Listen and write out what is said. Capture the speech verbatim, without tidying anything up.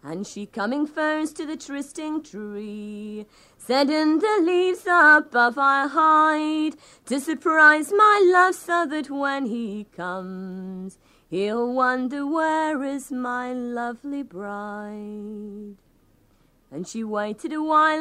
And she coming first to the trysting tree, setting the leaves above our height, to surprise my love so that when he comes, he'll wonder where is my lovely bride. And she waited a while